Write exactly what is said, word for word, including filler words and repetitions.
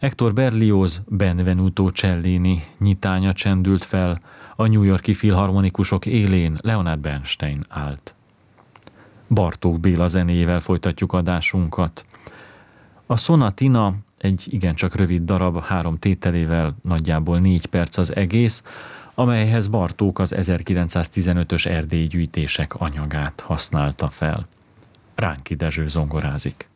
Hector Berlioz, Benvenuto Cellini nyitánya csendült fel, a New York-i filharmonikusok élén Leonard Bernstein állt. Bartók Béla zenéjével folytatjuk adásunkat. A Sonatina egy igencsak rövid darab, három tételével, nagyjából négy perc az egész, amelyhez Bartók az ezerkilencszáztizenötös erdélyi gyűjtések anyagát használta fel. Ránki Dezső zongorázik.